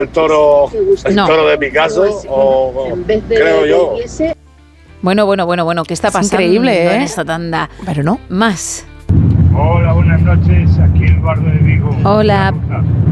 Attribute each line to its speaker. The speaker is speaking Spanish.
Speaker 1: el toro
Speaker 2: No.
Speaker 1: de Picasso, o creo yo.
Speaker 2: Bueno, ¿qué está
Speaker 3: Es
Speaker 2: pasando
Speaker 3: increíble, ¿eh?
Speaker 2: en esta tanda?
Speaker 3: Pero no.
Speaker 2: Más.
Speaker 4: Hola, buenas noches. Aquí Eduardo de Vigo.
Speaker 2: Hola.